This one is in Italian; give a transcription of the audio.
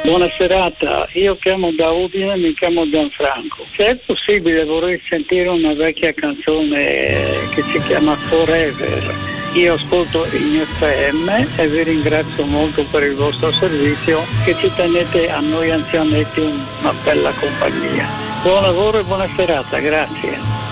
Buona serata, io chiamo da Udine, mi chiamo Gianfranco. Se è possibile vorrei sentire una vecchia canzone che si chiama Forever. Io ascolto in FM e vi ringrazio molto per il vostro servizio, che ci tenete a noi anzianetti una bella compagnia. Buon lavoro e buona serata, grazie.